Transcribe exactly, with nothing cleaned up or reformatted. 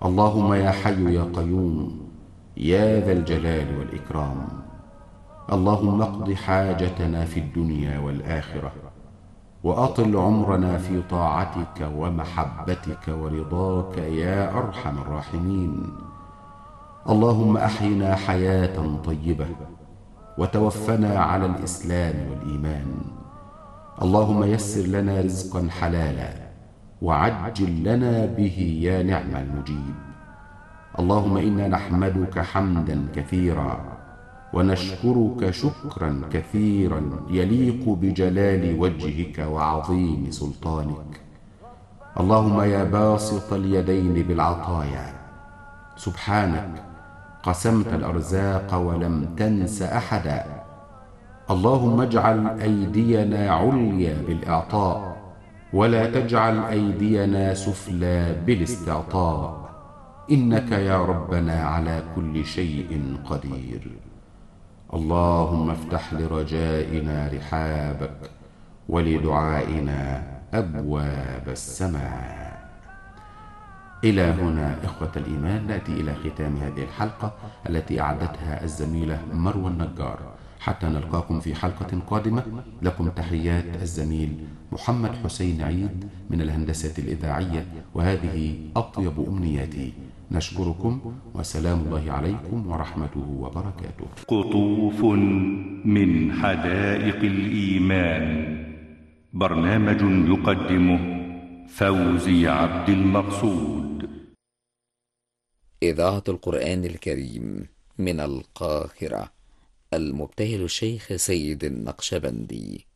اللهم يا حي يا قيوم يا ذا الجلال والإكرام، اللهم اقض حاجتنا في الدنيا والآخرة، وأطل عمرنا في طاعتك ومحبتك ورضاك يا أرحم الراحمين. اللهم أحينا حياة طيبة، وتوفنا على الإسلام والإيمان. اللهم يسر لنا رزقا حلالا، وعجل لنا به يا نعم المجيب. اللهم إنا نحمدك حمدا كثيرا، ونشكرك شكرا كثيرا يليق بجلال وجهك وعظيم سلطانك. اللهم يا باسط اليدين بالعطايا، سبحانك قسمت الأرزاق ولم تنس أحدا. اللهم اجعل أيدينا عليا بالإعطاء، ولا تجعل أيدينا سفلى بالاستعطاء، إنك يا ربنا على كل شيء قدير. اللهم افتح لرجائنا رحابك، ولدعائنا أبواب السماء. إلى هنا إخوة الإيمان نأتي إلى ختام هذه الحلقة التي أعدتها الزميلة مروى النجار. حتى نلقاكم في حلقة قادمة، لكم تحيات الزميل محمد حسين عيد من الهندسة الإذاعية، وهذه أطيب أمنياتي. نشكركم، وسلام الله عليكم ورحمته وبركاته. قطوف من حدائق الإيمان، برنامج يقدمه فوزي عبد المقصود. إذاعة القرآن الكريم من القاهرة، المبتهل الشيخ سيد النقشبندي.